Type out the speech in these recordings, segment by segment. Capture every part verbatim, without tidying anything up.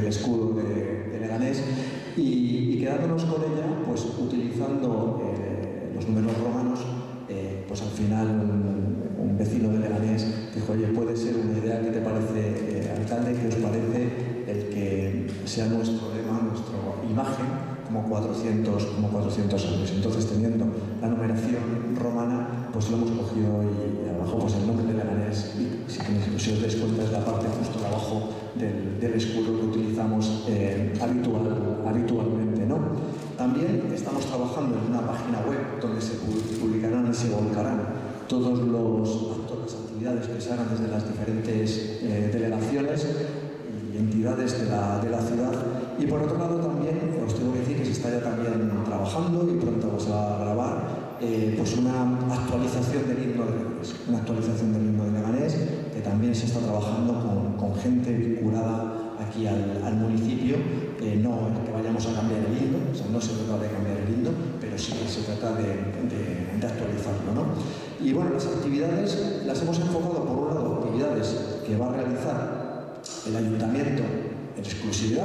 escudo de, de Leganés y, y quedándonos con ella, pues utilizando eh, los números romanos, eh, pues al final un, un vecino de Leganés dijo, oye, puede ser una idea, ¿qué te parece, eh, alcalde? ¿Qué os parece el que sea nuestro lema, nuestra imagen, como cuatrocientos, como cuatrocientos años? Entonces, teniendo la numeración romana, pues lo hemos cogido y, y abajo pues el nombre de Leganés, y si, si os dais cuenta es la parte justo de abajo del, del escudo que utilizamos eh, habitual, habitualmente, ¿no? También estamos trabajando en una página web donde se publicarán y se volcarán todos los actos, las actividades que se hagan desde las diferentes eh, delegaciones y entidades de la, de la ciudad. Y por otro lado también os tengo que decir que se está ya también trabajando y pronto se va a grabar eh, pues una actualización del himno de Leganés, una actualización del himno de Leganés que también se está trabajando con, con gente vinculada aquí al, al municipio, eh, no que vayamos a cambiar el himno, o sea, no se trata de cambiar el himno, pero sí que se trata de, de, de actualizarlo, ¿no? Y bueno, las actividades las hemos enfocado por un lado, actividades que va a realizar el ayuntamiento en exclusividad,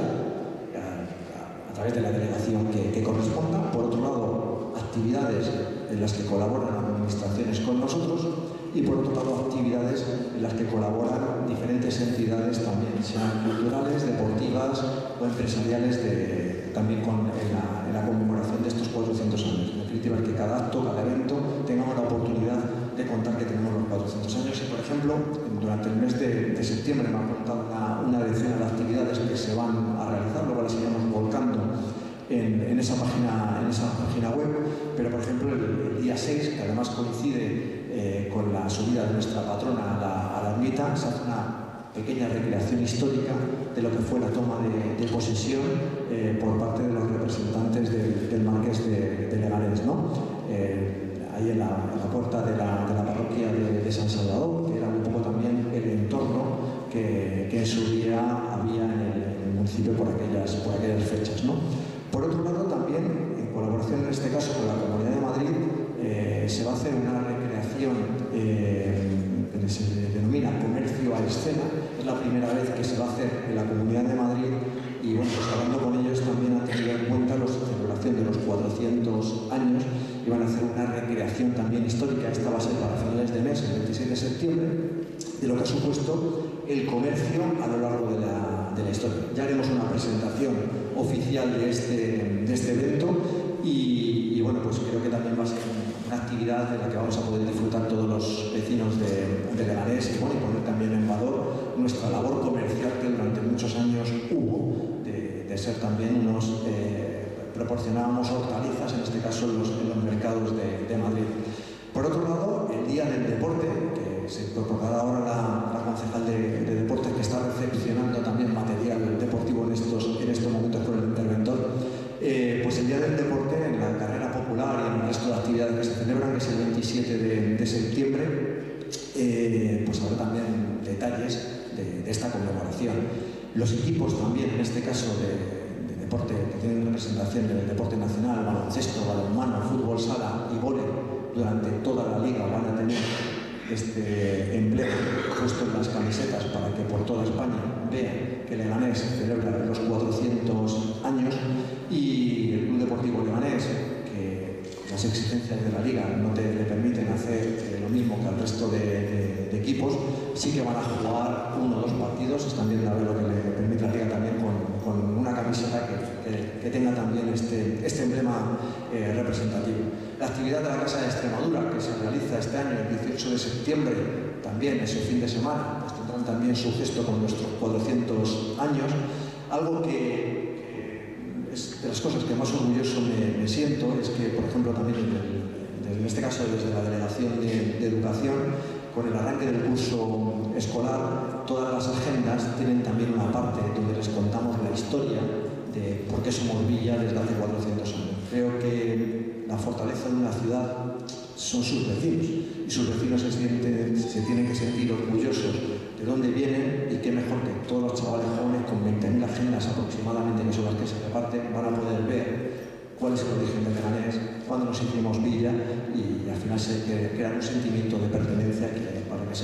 a, a través de la delegación que, que corresponda. Por otro lado, actividades en las que colaboran administraciones con nosotros y por otro lado actividades en las que colaboran diferentes entidades también, sean culturales, deportivas o empresariales, de, también con, en, la, en la conmemoración de estos cuatrocientos años. En definitiva, que cada acto, cada evento tengamos la oportunidad de contar que tenemos los cuatrocientos años. Y por ejemplo, durante el mes de, de septiembre me han contado una, una decena de actividades que se van a realizar, luego las iremos volcando En, en, esa página, en esa página web, pero por ejemplo el, el día seis, que además coincide eh, con la subida de nuestra patrona a la, a la ermita, se hace una pequeña recreación histórica de lo que fue la toma de, de posesión eh, por parte de los representantes del, del marqués de, de Leganés, ¿no? Eh, ahí en la, en la puerta de la, de la parroquia de, de San Salvador, que era un poco también el entorno que, que en su día había en el, en el municipio por aquellas, por aquellas fechas, ¿no? Por otro lado, también, en colaboración en este caso con la Comunidad de Madrid, eh, se va a hacer una recreación eh, que se denomina Comercio a Escena. Es la primera vez que se va a hacer en la Comunidad de Madrid y, bueno, pues hablando con ellos también han tenido en cuenta la celebración de los cuatrocientos años y van a hacer una recreación también histórica. Esta va a ser para finales de mes, el veintiséis de septiembre, de lo que ha supuesto el comercio a lo largo de la, de la historia. Ya haremos una presentación oficial de este, de este evento y, y bueno, pues creo que también va a ser una actividad de la que vamos a poder disfrutar todos los vecinos de, de Leganés y, bueno, y poner también en valor nuestra labor comercial que durante muchos años hubo, de, de ser también unos, eh, proporcionábamos hortalizas, en este caso en los, en los mercados de, de Madrid. Por otro lado, el Día del Deporte, que se incorporará ahora la, la concejal de, de Deportes, que está recepcionando también material deportivo en estos, en estos momentos por el interventor, eh, pues el Día del Deporte en la carrera popular y en el resto de actividades que se celebran, que es el veintisiete de, de septiembre, eh, pues habrá también detalles de, de esta conmemoración. Los equipos también, en este caso de, de deporte, que tienen representación del deporte nacional, baloncesto, balonmano, fútbol sala y vóley, durante toda la liga van a tener este emblema puesto en las camisetas para que por toda España vean que Leganés celebra los cuatrocientos años, y el Club Deportivo Leganés, que las exigencias de la liga no te le permiten hacer eh, lo mismo que al resto de, de, de equipos, sí que van a jugar uno o dos partidos. Están viendo a ver lo que le permite la liga también con, con una camiseta que, que, que tenga también este, este emblema eh, representativo. La actividad de la Casa de Extremadura, que se realiza este año, el dieciocho de septiembre, también ese fin de semana, pues tendrán también su gesto con nuestros cuatrocientos años, algo que, que es de las cosas que más orgulloso me, me siento, es que, por ejemplo, también en, en este caso desde la Delegación de, de Educación, con el arranque del curso escolar, todas las agendas tienen también una parte donde les contamos la historia de por qué somos Villa desde hace cuatrocientos años. Creo que la fortaleza de una ciudad son sus vecinos, y sus vecinos se, sienten, se tienen que sentir orgullosos de dónde vienen, y qué mejor que todos los chavales jóvenes con veinte mil agendas aproximadamente, que son las que se reparten, van a poder ver cuál es el origen de Leganés, cuándo nos hicimos Villa, y al final se crea un sentimiento de pertenencia que para que se